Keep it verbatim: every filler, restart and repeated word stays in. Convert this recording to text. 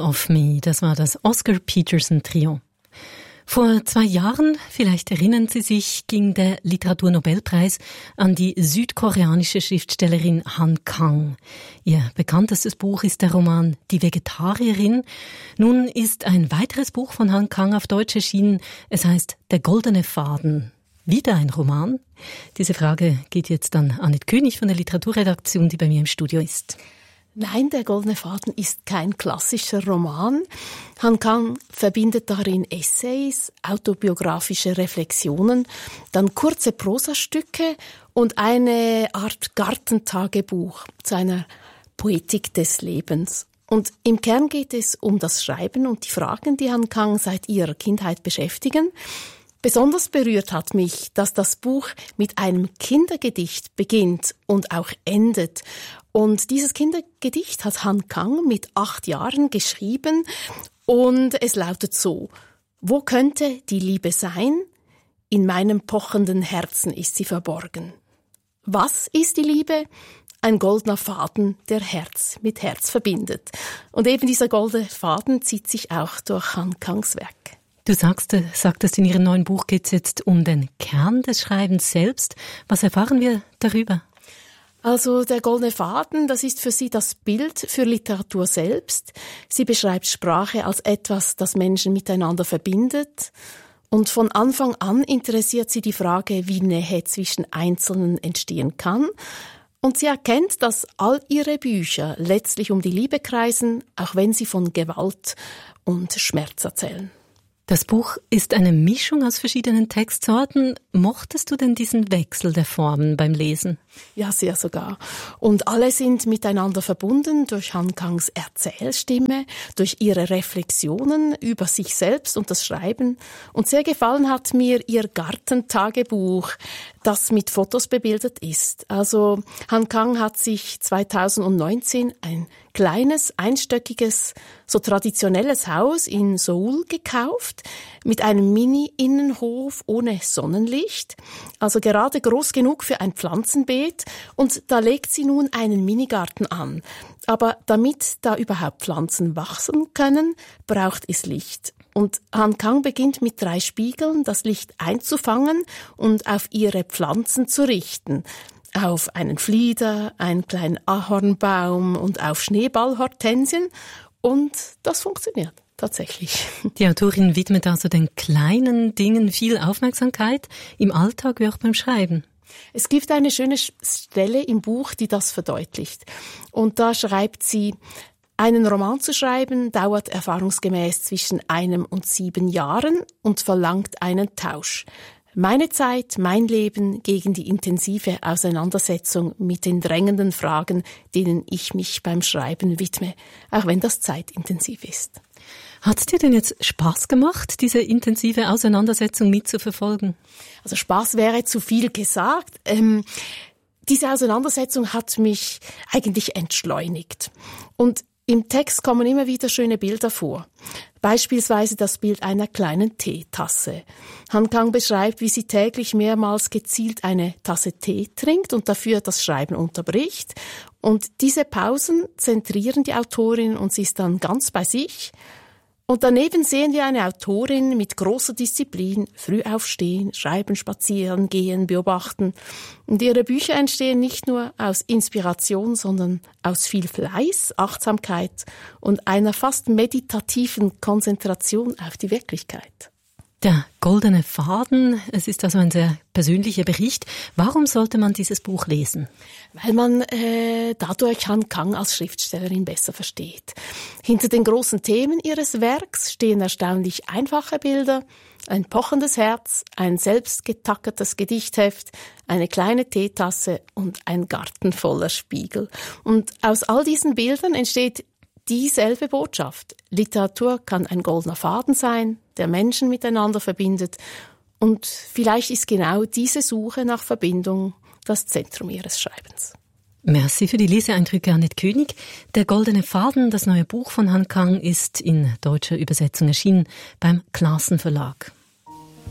of Me, das war das Oscar Peterson Trio. Vor zwei Jahren, vielleicht erinnern Sie sich, ging der Literaturnobelpreis an die südkoreanische Schriftstellerin Han Kang. Ihr bekanntestes Buch ist der Roman Die Vegetarierin. Nun ist ein weiteres Buch von Han Kang auf Deutsch erschienen. Es heißt Der goldene Faden. Wieder ein Roman? Diese Frage geht jetzt an Annette König von der Literaturredaktion, die bei mir im Studio ist. Nein, der goldene Faden ist kein klassischer Roman. Han Kang verbindet darin Essays, autobiografische Reflexionen, dann kurze Prosastücke und eine Art Gartentagebuch zu einer Poetik des Lebens. Und im Kern geht es um das Schreiben und die Fragen, die Han Kang seit ihrer Kindheit beschäftigen. Besonders berührt hat mich, dass das Buch mit einem Kindergedicht beginnt und auch endet. Und dieses Kindergedicht hat Han Kang mit acht Jahren geschrieben und es lautet so: Wo könnte die Liebe sein? In meinem pochenden Herzen ist sie verborgen. Was ist die Liebe? Ein goldener Faden, der Herz mit Herz verbindet. Und eben dieser goldene Faden zieht sich auch durch Han Kangs Werk. Du sagst, sagtest, in Ihrem neuen Buch geht es jetzt um den Kern des Schreibens selbst. Was erfahren wir darüber? Also der goldene Faden, das ist für sie das Bild für Literatur selbst. Sie beschreibt Sprache als etwas, das Menschen miteinander verbindet. Und von Anfang an interessiert sie die Frage, wie Nähe zwischen Einzelnen entstehen kann. Und sie erkennt, dass all ihre Bücher letztlich um die Liebe kreisen, auch wenn sie von Gewalt und Schmerz erzählen. Das Buch ist eine Mischung aus verschiedenen Textsorten. Mochtest du denn diesen Wechsel der Formen beim Lesen? Ja, sehr sogar. Und alle sind miteinander verbunden durch Han Kangs Erzählstimme, durch ihre Reflexionen über sich selbst und das Schreiben. Und sehr gefallen hat mir ihr Gartentagebuch, das mit Fotos bebildert ist. Also Han Kang hat sich zweitausendneunzehn ein kleines, einstöckiges, so traditionelles Haus in Seoul gekauft, mit einem Mini-Innenhof ohne Sonnenlicht, also gerade groß genug für ein Pflanzenbeet, und da legt sie nun einen Minigarten an. Aber damit da überhaupt Pflanzen wachsen können, braucht es Licht. Und Han Kang beginnt mit drei Spiegeln, das Licht einzufangen und auf ihre Pflanzen zu richten. Auf einen Flieder, einen kleinen Ahornbaum und auf Schneeballhortensien. Und das funktioniert tatsächlich. Die Autorin widmet also den kleinen Dingen viel Aufmerksamkeit, im Alltag wie auch beim Schreiben. Es gibt eine schöne Stelle im Buch, die das verdeutlicht. Und da schreibt sie: Einen Roman zu schreiben dauert erfahrungsgemäß zwischen einem und sieben Jahren und verlangt einen Tausch. Meine Zeit, mein Leben gegen die intensive Auseinandersetzung mit den drängenden Fragen, denen ich mich beim Schreiben widme, auch wenn das zeitintensiv ist. Hat es dir denn jetzt Spaß gemacht, diese intensive Auseinandersetzung mitzuverfolgen? Also Spaß wäre zu viel gesagt. Ähm, diese Auseinandersetzung hat mich eigentlich entschleunigt. Und im Text kommen immer wieder schöne Bilder vor. Beispielsweise das Bild einer kleinen Teetasse. Han Kang beschreibt, wie sie täglich mehrmals gezielt eine Tasse Tee trinkt und dafür das Schreiben unterbricht. Und diese Pausen zentrieren die Autorin und sie ist dann ganz bei sich. Und daneben sehen wir eine Autorin mit großer Disziplin, früh aufstehen, schreiben, spazieren, gehen, beobachten. Und ihre Bücher entstehen nicht nur aus Inspiration, sondern aus viel Fleiß, Achtsamkeit und einer fast meditativen Konzentration auf die Wirklichkeit. Der goldene Faden, es ist also ein sehr persönlicher Bericht. Warum sollte man dieses Buch lesen? Weil man äh, dadurch Han Kang als Schriftstellerin besser versteht. Hinter den großen Themen ihres Werks stehen erstaunlich einfache Bilder, ein pochendes Herz, ein selbst getackertes Gedichtheft, eine kleine Teetasse und ein Garten voller Spiegel. Und aus all diesen Bildern entsteht dieselbe Botschaft. Literatur kann ein goldener Faden sein, der Menschen miteinander verbindet. Und vielleicht ist genau diese Suche nach Verbindung das Zentrum ihres Schreibens. Merci für die Leseeindrücke, Annette König. Der goldene Faden, das neue Buch von Han Kang, ist in deutscher Übersetzung erschienen beim Classen Verlag.